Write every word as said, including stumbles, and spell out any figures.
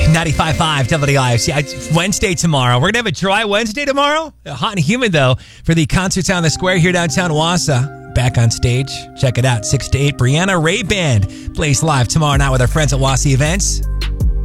ninety-five point five W I F C. It's Wednesday tomorrow. We're going to have a dry Wednesday tomorrow. Hot and humid, though, for the Concerts on the Square here downtown Wausau. Back on stage. Check it out. six to eight. Brianna Ray Band plays live tomorrow night with our friends at Wausau Events.